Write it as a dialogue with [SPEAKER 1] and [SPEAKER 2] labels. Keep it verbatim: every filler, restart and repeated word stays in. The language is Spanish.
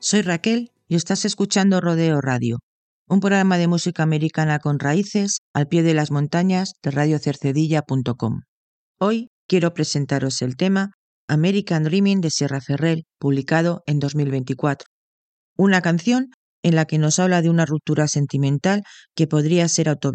[SPEAKER 1] Soy Raquel y estás escuchando Rodeo Radio, un programa de música americana con raíces al pie de las montañas de radio cercedilla punto com. Hoy quiero presentaros el tema American Dreaming de Sierra Ferrell, publicado en dos mil veinticuatro. Una canción en la que nos habla de una ruptura sentimental que podría ser autobiográfica.